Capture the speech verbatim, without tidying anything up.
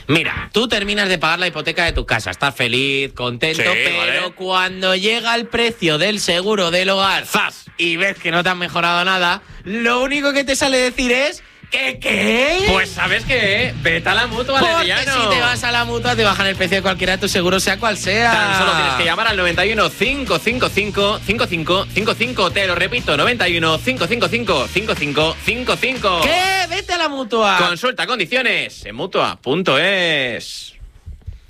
Mira, tú terminas de pagar la hipoteca de tu casa, estás feliz, contento, Sí, pero vale. cuando llega el precio del seguro del hogar ¡Zas! y ves que no te han mejorado nada, lo único que te sale decir es ¿qué qué? Pues ¿sabes qué? Vete a la Mutua, Porque Leriano. si te vas a la Mutua te bajan el precio de cualquiera de tus seguros, sea cual sea. Tan solo tienes que llamar al noventa y uno, cinco cinco cinco, cinco cinco cinco cinco. Te lo repito, noventa y uno, cinco cinco cinco, cinco cinco cinco cinco. ¿Qué? Vete a la Mutua. Consulta condiciones en mutua punto es.